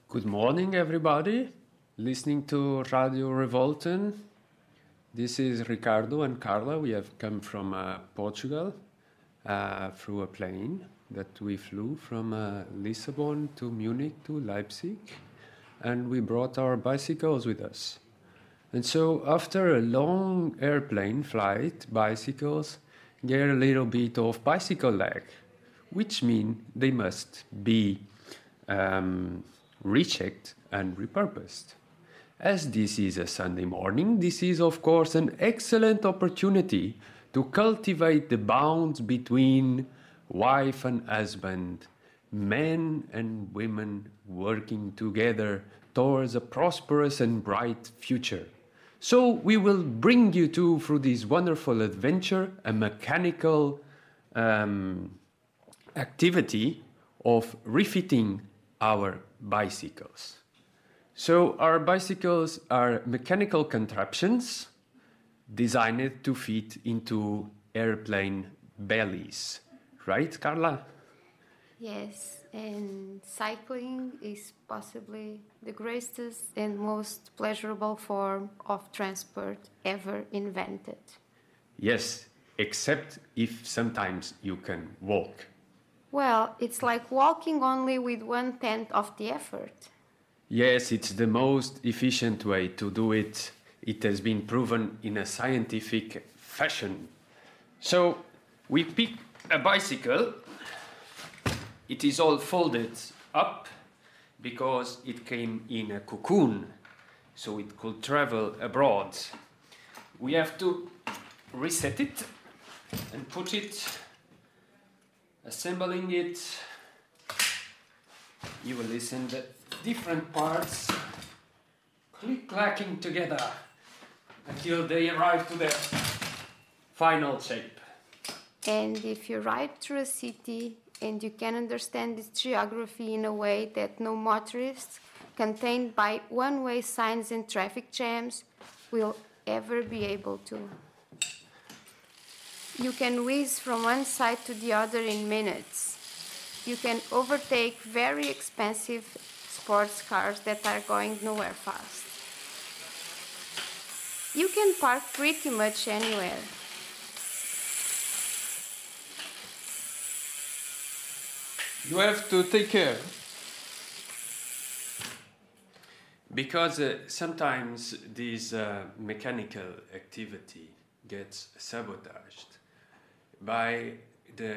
Good morning, everybody. Listening to Radio Revolten. This is Ricardo and Carla. We have come from Portugal through a plane that we flew from Lisbon to Munich to Leipzig, and we brought our bicycles with us. And so, after a long airplane flight, bicycles get a little bit of bicycle lag, which means they must be rechecked and repurposed. As this is a Sunday morning, this is of course an excellent opportunity to cultivate the bonds between wife and husband, men and women working together towards a prosperous and bright future. So we will bring you through this wonderful adventure, a mechanical activity of refitting our bicycles. So our bicycles are mechanical contraptions designed to fit into airplane bellies. Right, Carla? Yes, and cycling is possibly the greatest and most pleasurable form of transport ever invented. Yes, except if sometimes you can walk. Well, it's like walking only with 1/10 of the effort. Yes, it's the most efficient way to do it. It has been proven in a scientific fashion. So we pick a bicycle. It is all folded up because it came in a cocoon, so it could travel abroad. We have to reset it and put it, assembling it. You will listen to different parts click-clacking together until they arrive to their final shape. And if you ride through a city and you can understand its geography in a way that no motorist, contained by one-way signs and traffic jams, will ever be able to. You can whiz from one side to the other in minutes. You can overtake very expensive sports cars that are going nowhere fast. You can park pretty much anywhere. You have to take care. Because sometimes this mechanical activity gets sabotaged by the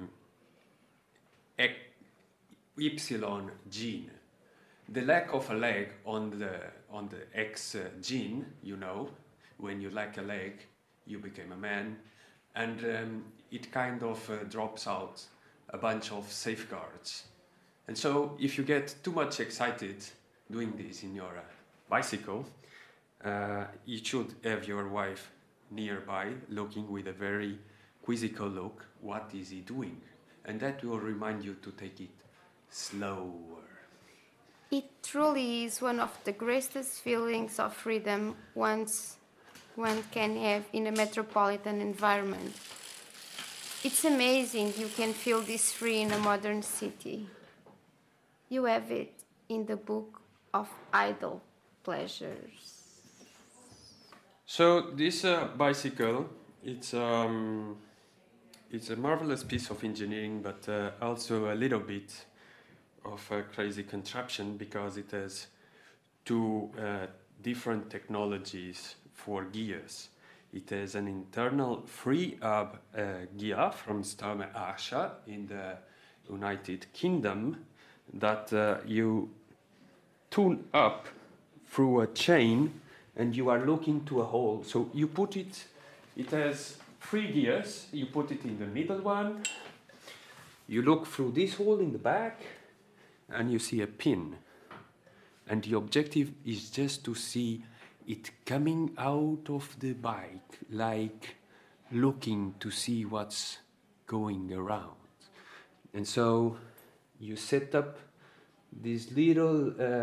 Y gene. The lack of a leg on the X gene, you know, when you lack a leg, you become a man, and it kind of drops out a bunch of safeguards. And so if you get too much excited doing this in your bicycle, you should have your wife nearby looking with a very quizzical look, what is he doing? And that will remind you to take it slower. It truly is one of the greatest feelings of freedom one can have in a metropolitan environment. It's amazing you can feel this free in a modern city. You have it in the book of idle pleasures. So this bicycle, it's a marvelous piece of engineering, but also a little bit of a crazy contraption because it has two different technologies for gears. It has an internal free-hub gear from Sturme Archer in the United Kingdom that you tune up through a chain and you are looking to a hole. So you put it has 3 gears, you put it in the middle one, you look through this hole in the back and you see a pin. And the objective is just to see it coming out of the bike, like looking to see what's going around. And so you set up this little